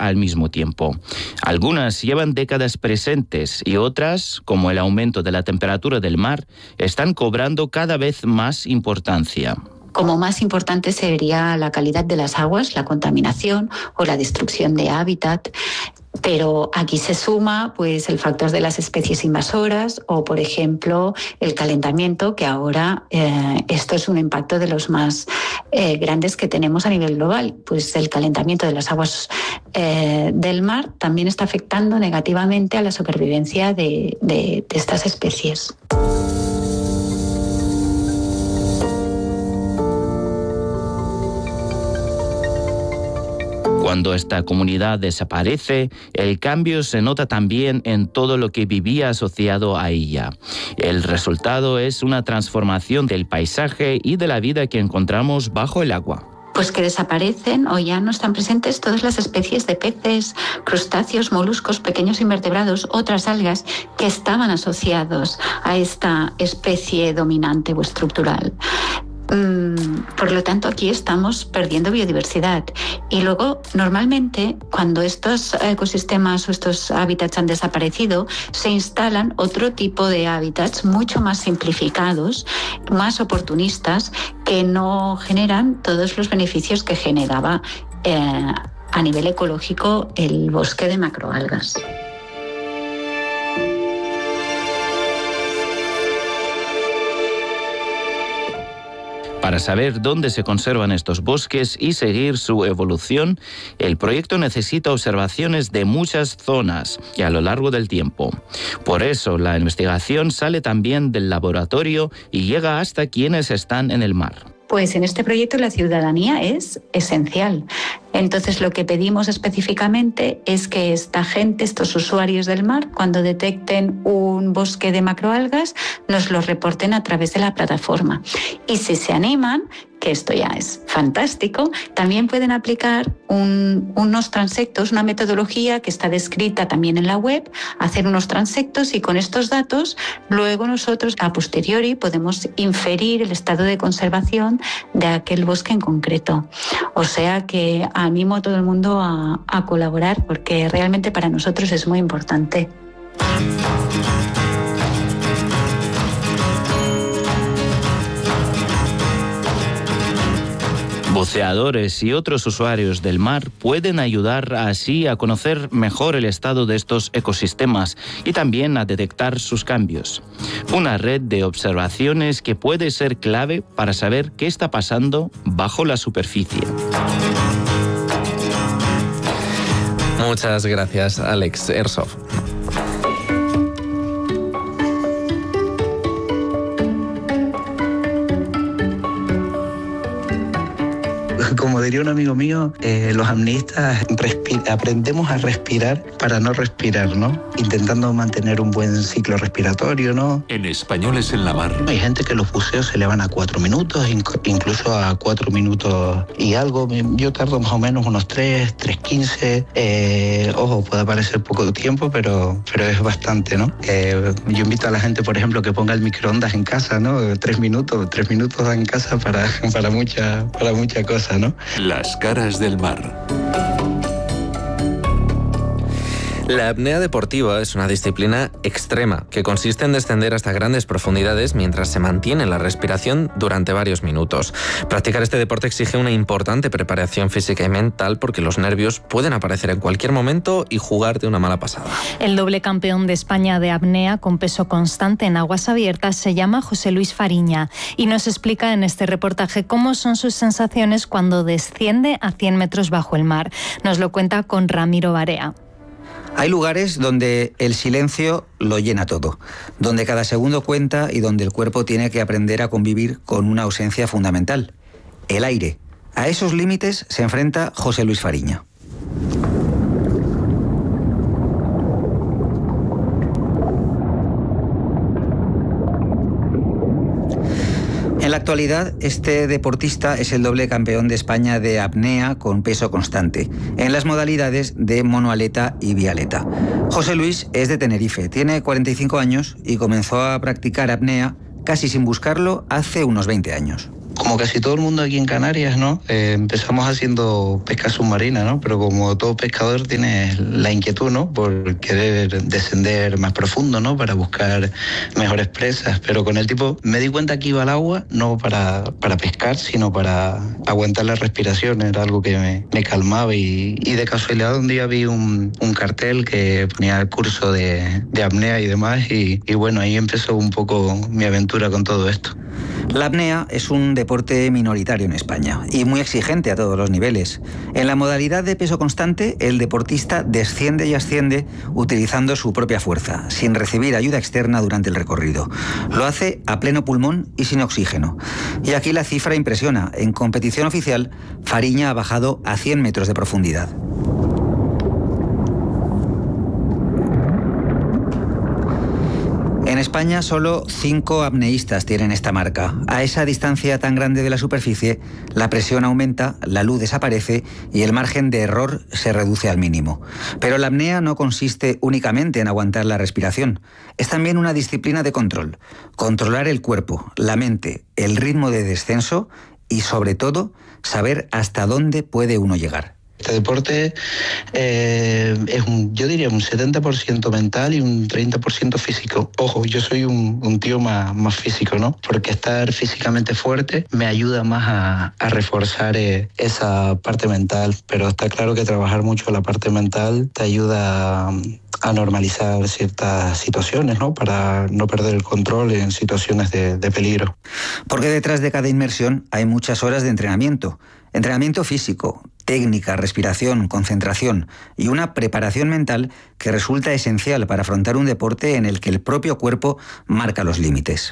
al mismo tiempo. Algunas llevan décadas presentes y otras, como el aumento de la temperatura del mar, están cobrando cada vez más importancia. Como más importante sería la calidad de las aguas, la contaminación o la destrucción de hábitat. Pero aquí se suma pues el factor de las especies invasoras o, por ejemplo, el calentamiento, que ahora esto es un impacto de los más grandes que tenemos a nivel global. Pues el calentamiento de las aguas del mar también está afectando negativamente a la supervivencia de estas especies. Cuando esta comunidad desaparece, el cambio se nota también en todo lo que vivía asociado a ella. El resultado es una transformación del paisaje y de la vida que encontramos bajo el agua. Pues que desaparecen o ya no están presentes todas las especies de peces, crustáceos, moluscos, pequeños invertebrados, otras algas que estaban asociados a esta especie dominante o estructural. Por lo tanto, aquí estamos perdiendo biodiversidad. Y luego, normalmente, cuando estos ecosistemas o estos hábitats han desaparecido, se instalan otro tipo de hábitats mucho más simplificados, más oportunistas, que no generan todos los beneficios que generaba a nivel ecológico el bosque de macroalgas. Para saber dónde se conservan estos bosques y seguir su evolución, el proyecto necesita observaciones de muchas zonas y a lo largo del tiempo. Por eso, la investigación sale también del laboratorio y llega hasta quienes están en el mar. Pues en este proyecto la ciudadanía es esencial. Entonces lo que pedimos específicamente es que esta gente, estos usuarios del mar, cuando detecten un bosque de macroalgas, nos lo reporten a través de la plataforma. Y si se animan, que esto ya es fantástico, también pueden aplicar unos transectos, una metodología que está descrita también en la web, hacer unos transectos y con estos datos luego nosotros a posteriori podemos inferir el estado de conservación de aquel bosque en concreto. O sea que animo a todo el mundo a colaborar porque realmente para nosotros es muy importante. Buceadores y otros usuarios del mar pueden ayudar así a conocer mejor el estado de estos ecosistemas y también a detectar sus cambios. Una red de observaciones que puede ser clave para saber qué está pasando bajo la superficie. Muchas gracias, Alex Herzog. Como diría un amigo mío, los apneístas aprendemos a respirar para no respirar, ¿no? Intentando mantener un buen ciclo respiratorio, ¿no? En Españoles en la Mar. Hay gente que los buceos se le van a 4 minutos, incluso a 4 minutos y algo. Yo tardo más o menos unos 3:15. Ojo, puede parecer poco tiempo, pero es bastante, ¿no? Yo invito a la gente, por ejemplo, que ponga el microondas en casa, ¿no? 3 minutos en casa para mucha cosa, ¿no? Las caras del mar. La apnea deportiva es una disciplina extrema que consiste en descender hasta grandes profundidades mientras se mantiene la respiración durante varios minutos. Practicar este deporte exige una importante preparación física y mental porque los nervios pueden aparecer en cualquier momento y jugarte una mala pasada. El doble campeón de España de apnea con peso constante en aguas abiertas se llama José Luis Fariña y nos explica en este reportaje cómo son sus sensaciones cuando desciende a 100 metros bajo el mar. Nos lo cuenta con Ramiro Barea. Hay lugares donde el silencio lo llena todo, donde cada segundo cuenta y donde el cuerpo tiene que aprender a convivir con una ausencia fundamental, el aire. A esos límites se enfrenta José Luis Fariña. En la actualidad, este deportista es el doble campeón de España de apnea con peso constante, en las modalidades de monoaleta y bialeta. José Luis es de Tenerife, tiene 45 años y comenzó a practicar apnea casi sin buscarlo hace unos 20 años. como casi todo el mundo aquí en Canarias, ¿no? Empezamos haciendo pesca submarina, ¿no? Pero como todo pescador tiene la inquietud, ¿no? Por querer descender más profundo, ¿no? Para buscar mejores presas. Pero con el tiempo me di cuenta que iba al agua no para pescar, sino para aguantar la respiración. Era algo que me calmaba y de casualidad un día vi un cartel que ponía el curso de apnea y demás y bueno, ahí empezó un poco mi aventura con todo esto. La apnea es un deporte minoritario en España y muy exigente a todos los niveles. En la modalidad de peso constante, el deportista desciende y asciende utilizando su propia fuerza, sin recibir ayuda externa durante el recorrido. Lo hace a pleno pulmón y sin oxígeno. Y aquí la cifra impresiona. En competición oficial, Fariña ha bajado a 100 metros de profundidad. En España solo 5 apneístas tienen esta marca. A esa distancia tan grande de la superficie, la presión aumenta, la luz desaparece y el margen de error se reduce al mínimo. Pero la apnea no consiste únicamente en aguantar la respiración. Es también una disciplina de control. Controlar el cuerpo, la mente, el ritmo de descenso y, sobre todo, saber hasta dónde puede uno llegar. Este deporte es yo diría un 70% mental y un 30% físico. Ojo, yo soy un tío más físico, ¿no? Porque estar físicamente fuerte me ayuda más a reforzar esa parte mental. Pero está claro que trabajar mucho la parte mental te ayuda a normalizar ciertas situaciones, ¿no? Para no perder el control en situaciones de peligro. Porque detrás de cada inmersión hay muchas horas de entrenamiento. Entrenamiento físico, técnica, respiración, concentración y una preparación mental que resulta esencial para afrontar un deporte en el que el propio cuerpo marca los límites.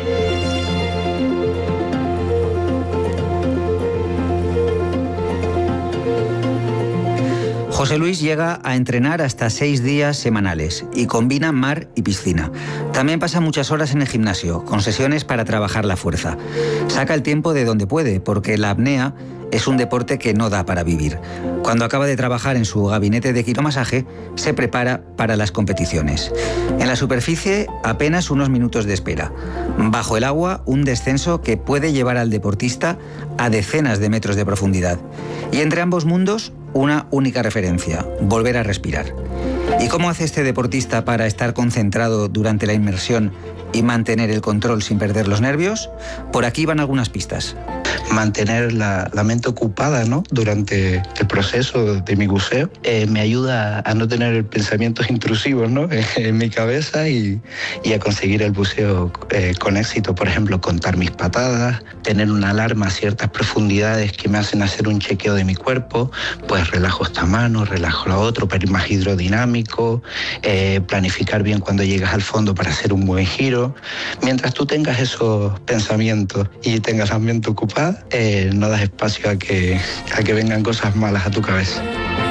José Luis llega a entrenar hasta 6 días semanales y combina mar y piscina. También pasa muchas horas en el gimnasio, con sesiones para trabajar la fuerza. Saca el tiempo de donde puede, porque la apnea es un deporte que no da para vivir. Cuando acaba de trabajar en su gabinete de quiromasaje, se prepara para las competiciones. En la superficie, apenas unos minutos de espera. Bajo el agua, un descenso que puede llevar al deportista a decenas de metros de profundidad. Y entre ambos mundos, una única referencia: volver a respirar. ¿Y cómo hace este deportista para estar concentrado durante la inmersión y mantener el control sin perder los nervios? Por aquí van algunas pistas. Mantener la mente ocupada, ¿no? Durante el proceso de mi buceo me ayuda a no tener pensamientos intrusivos, ¿no? En mi cabeza y a conseguir el buceo con éxito. Por ejemplo, contar mis patadas, tener una alarma a ciertas profundidades que me hacen hacer un chequeo de mi cuerpo, pues relajo esta mano, relajo la otra para ir más hidrodinámico, planificar bien cuando llegas al fondo para hacer un buen giro. Mientras tú tengas esos pensamientos y tengas la mente ocupada, no das espacio a que vengan cosas malas a tu cabeza.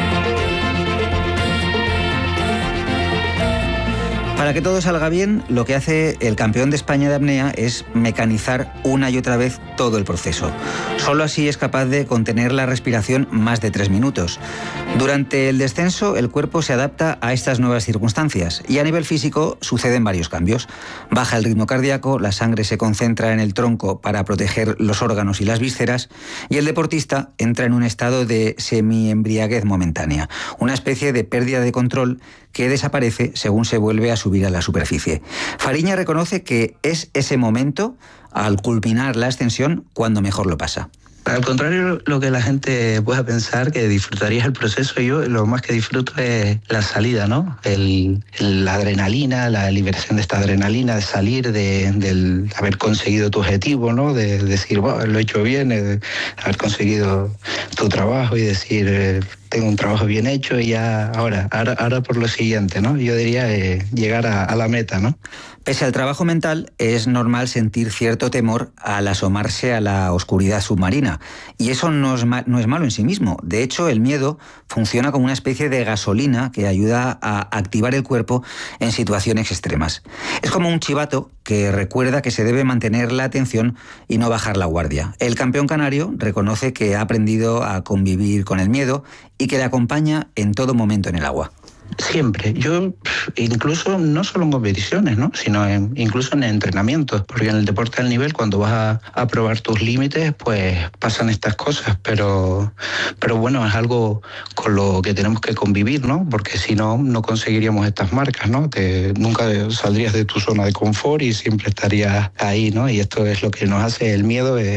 Para que todo salga bien, lo que hace el campeón de España de apnea es mecanizar una y otra vez todo el proceso. Solo así es capaz de contener la respiración más de 3 minutos. Durante el descenso, el cuerpo se adapta a estas nuevas circunstancias y a nivel físico suceden varios cambios. Baja el ritmo cardíaco, la sangre se concentra en el tronco para proteger los órganos y las vísceras y el deportista entra en un estado de semiembriaguez momentánea, una especie de pérdida de control que desaparece según se vuelve a subir a la superficie. Fariña reconoce que es ese momento, al culminar la ascensión, cuando mejor lo pasa. Al contrario, lo que la gente pueda pensar que disfrutarías el proceso, yo lo más que disfruto es la salida, ¿no? La adrenalina, la liberación de esta adrenalina, de salir, del haber conseguido tu objetivo, ¿no? De decir, bueno, lo he hecho bien, de haber conseguido tu trabajo y decir, tengo un trabajo bien hecho y ya ahora por lo siguiente, ¿no? Yo diría llegar a la meta, ¿no? Pese al trabajo mental, es normal sentir cierto temor al asomarse a la oscuridad submarina. Y eso no es malo en sí mismo. De hecho, el miedo funciona como una especie de gasolina que ayuda a activar el cuerpo en situaciones extremas. Es como un chivato que recuerda que se debe mantener la atención y no bajar la guardia. El campeón canario reconoce que ha aprendido a convivir con el miedo y que le acompaña en todo momento en el agua. Siempre. Yo incluso no solo en competiciones, ¿no? Sino incluso en entrenamientos, porque en el deporte al nivel, cuando vas a probar tus límites, pues pasan estas cosas, pero bueno, es algo con lo que tenemos que convivir, ¿no? Porque si no, no conseguiríamos estas marcas, ¿no? Nunca saldrías de tu zona de confort y siempre estarías ahí, ¿no? Y esto es lo que nos hace el miedo,